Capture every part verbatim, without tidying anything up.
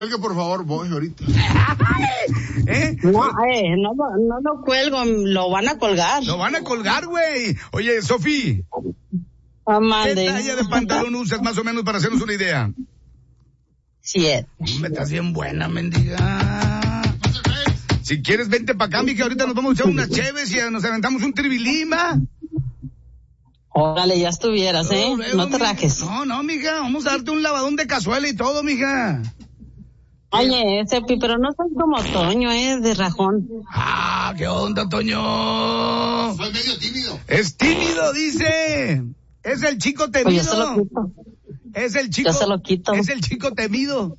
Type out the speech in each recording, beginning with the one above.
Cuelgue, por favor, voy ahorita. ¿Eh? No, eh, no, no lo cuelgo, lo van a colgar. Lo van a colgar, güey. Oye, Sofi. Amande. ¿Qué talla de pantalón usas más o menos para hacernos una idea? Siete. Me estás bien buena, mendiga. Si quieres, vente para acá, mija, ahorita nos vamos a echar unas cheves y nos aventamos un tribilima. Órale, ya estuvieras, ¿eh? No, no te rajes. No, no, mija, vamos a darte un lavadón de cazuela y todo, mija. Oye, Sepi, pero no soy como Toño, ¿eh? De rajón. Ah, ¿qué onda, Toño? Soy medio tímido. Es tímido, dice. Es el chico temido. Pues yo se lo quito. Es el chico. Yo se lo quito. Es el chico temido.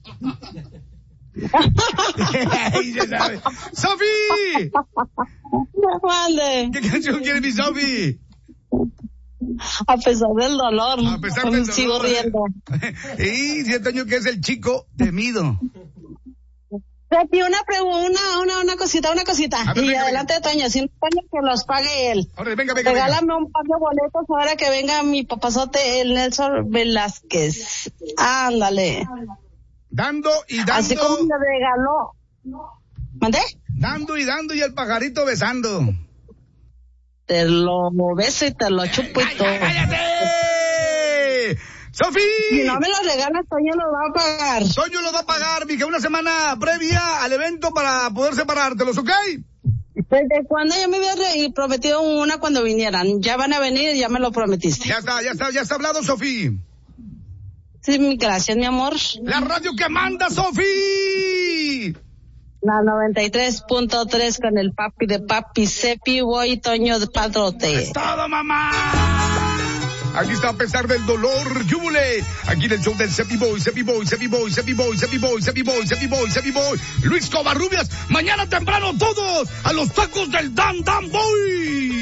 Ahí se sabe. ¡Sofi! Mande. ¿Qué canción quiere mi Sofi? A pesar del dolor. A pesar del dolor. Sigo riendo. Y siento yo que es el chico temido. Sepi, una pregunta, una, una, una cosita, una cosita. Ver, y venga, adelante venga. de Toño, sin Toño que los pague él. Ahora, venga, venga, Regálame venga. un par de boletos ahora que venga mi papazote, el Nelson Velázquez. Ándale. Dando y dando. Así como me regaló. ¿Mandé? Dando y dando y el pajarito besando. Te lo beso y te lo chupo y todo. ¡Cállate! ¡Sofi! Si no me lo regalas, Toño lo va a pagar. Toño lo va a pagar, mija, una semana previa al evento para poder separártelos, ¿ok? ¿Desde cuándo yo me había re- prometido una cuando vinieran? Ya van a venir, ya me lo prometiste. Ya está, ya está, ya está hablado, Sofi. Sí, gracias, mi amor. La radio que manda, Sofi. La noventa y tres punto tres con el papi de papi, Sepi, Boy, Toño de Padrote. ¡Es todo, mamá! Aquí está a pesar del dolor, ¡yúbule! Aquí en el show del Sepi Boy, Sepi Boy, Sepi Boy, Sepi Boy, Sepi Boy, Sepi Boy, Sepi Boy, Sepi Boy, Luis Covarrubias. Mañana temprano todos a los tacos del Dan Dan Boy.